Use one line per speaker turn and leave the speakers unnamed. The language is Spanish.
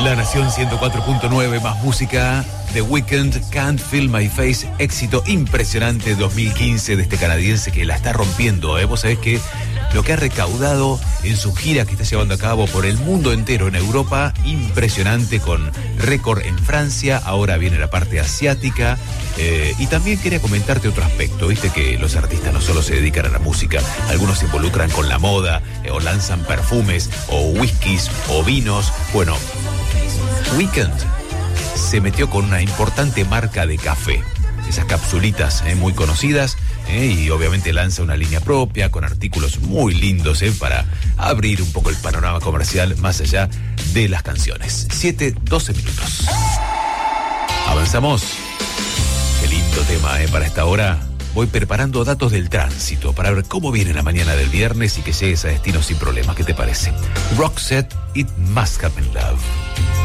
La Nación 104.9, más música. The Weeknd, Can't Feel My Face, éxito impresionante 2015 de este canadiense que la está rompiendo. Vos sabés que lo que ha recaudado en su gira que está llevando a cabo por el mundo entero en Europa, impresionante, con récord en Francia, ahora viene la parte asiática. Y también quería comentarte otro aspecto, viste que los artistas no solo se dedican a la música, algunos se involucran con la moda, o lanzan perfumes, o whiskies, o vinos. Bueno, Weeknd se metió con una importante marca de café, esas capsulitas muy conocidas, y obviamente lanza una línea propia con artículos muy lindos para abrir un poco el panorama comercial más allá de las canciones. 7:12 minutos. Avanzamos. Qué lindo tema para esta hora. Voy preparando datos del tránsito para ver cómo viene la mañana del viernes y que llegues a destino sin problemas. ¿Qué te parece? Roxette, It Must Have Been Love.